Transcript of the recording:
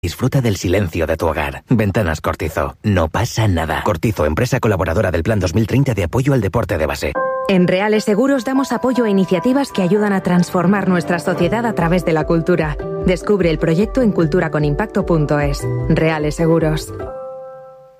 Disfruta del silencio de tu hogar. Ventanas Cortizo. No pasa nada. Cortizo, empresa colaboradora del Plan 2030 de apoyo al deporte de base. En Reales Seguros damos apoyo a iniciativas que ayudan a transformar nuestra sociedad a través de la cultura. Descubre el proyecto en culturaconimpacto.es. Reales Seguros.